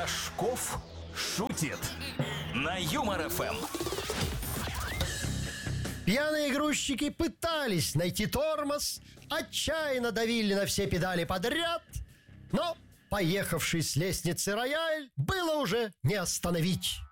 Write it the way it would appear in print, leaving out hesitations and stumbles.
Рожков шутит на Юмор ФМ. Пьяные грузчики пытались найти тормоз, отчаянно давили на все педали подряд, но поехавший с лестницы рояль было уже не остановить.